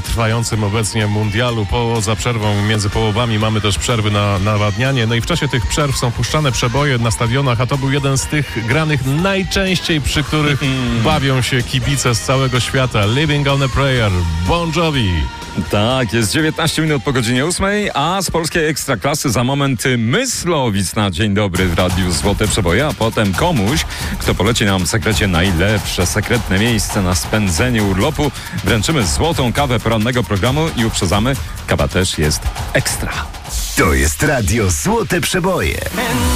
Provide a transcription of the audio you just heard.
trwającym obecnie mundialu. Poza przerwą między połowami mamy też przerwy na nawadnianie. No i w czasie tych przerw są puszczane przeboje na stadionach, a to był jeden z tych granych najczęściej, przy których bawią się kibice z całego świata. Living on a Prayer, Bon Jovi. Tak, jest 19 minut po godzinie 8, a z polskiej Ekstraklasy za moment Myslowic na Dzień Dobry w Radiu Złote Przeboje, a potem komuś, kto poleci nam w sekrecie najlepsze sekretne miejsce na spędzenie urlopu. Wręczymy złotą kawę porannego programu i uprzedzamy, kawa też jest ekstra. To jest Radio Złote Przeboje.